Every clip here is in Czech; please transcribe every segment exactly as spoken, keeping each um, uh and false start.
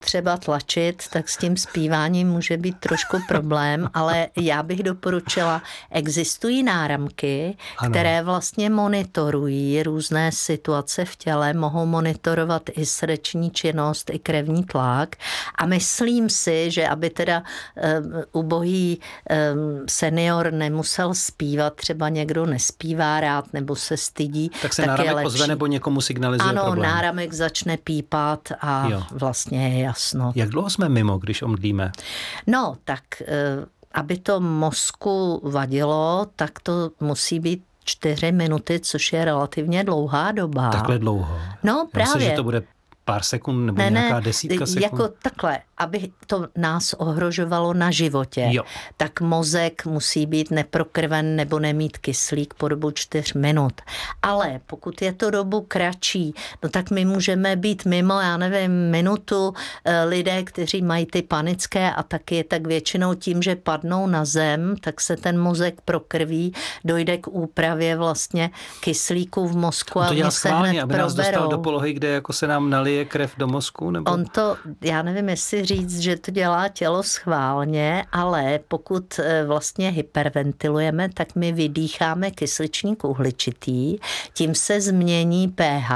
třeba tlačit, tak s tím zpíváním může být trošku problém, ale já bych doporučila, existují náramky, ano. které vlastně monitorují různé situace v těle, mohou monitorovat i srdeční činnost, i krevní tlak a myslím si, že aby teda um, ubohý um, senior nemusel zpívat, třeba někdo nespívá rád nebo se stydí, tak se tak náramek ozve nebo někomu signalizuje ano, problém. Ano, náramek začne pípat a jo. vlastně je jasno. Jak dlouho jsme mimo, když omdlíme? No, tak aby to mozku vadilo, tak to musí být čtyři minuty, což je relativně dlouhá doba. Takhle dlouho? No, právě. Myslím, že to bude pár sekund nebo ne, nějaká ne, desítka sekund? Jako takhle, aby to nás ohrožovalo na životě, jo. tak mozek musí být neprokrven nebo nemít kyslík po dobu čtyř minut. Ale pokud je to dobu kratší, no tak my můžeme být mimo, já nevím, minutu. Lidé, kteří mají ty panické ataky, tak většinou tím, že padnou na zem, tak se ten mozek prokrví, dojde k úpravě vlastně kyslíku v mozku on to a dělá oni se schválně, hned aby nás proberou. dostal do polohy, kde jako se nám nalije krev do mozku? Nebo? On to, já nevím, jestli říct, že to dělá tělo schválně, ale pokud vlastně hyperventilujeme, tak my vydýcháme kysličník uhličitý, tím se změní pH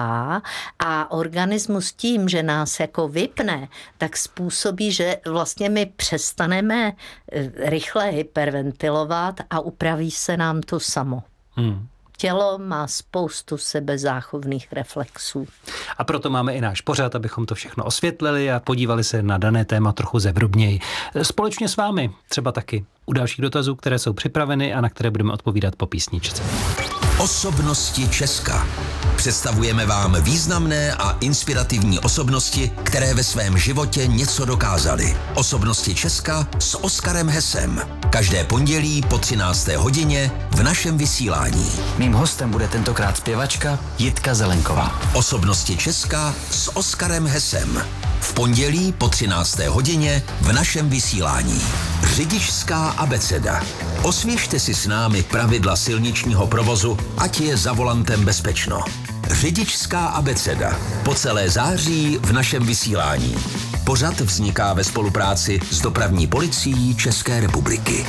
a organismus tím, že nás jako vypne, tak způsobí, že vlastně my přestaneme rychle hyperventilovat a upraví se nám to samo. Hmm. Tělo má spoustu sebezáchovných reflexů. A proto máme i náš pořad, abychom to všechno osvětlili a podívali se na dané téma trochu zevrubněji. Společně s vámi třeba taky u dalších dotazů, které jsou připraveny a na které budeme odpovídat po písničce. Osobnosti Česka. Představujeme vám významné a inspirativní osobnosti, které ve svém životě něco dokázaly. Osobnosti Česka s Oskarem Hesem. Každé pondělí po třinácté hodině v našem vysílání. Mým hostem bude tentokrát zpěvačka Jitka Zelenková. Osobnosti Česka s Oskarem Hesem. V pondělí po třinácté hodině v našem vysílání. Řidičská abeceda. Osvěžte si s námi pravidla silničního provozu, ať je za volantem bezpečno. Řidičská abeceda. Po celé září v našem vysílání. Pořad vzniká ve spolupráci s Dopravní policií České republiky.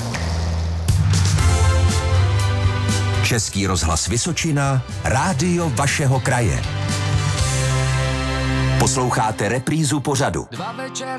Český rozhlas Vysočina, rádio vašeho kraje. Posloucháte reprízu pořadu.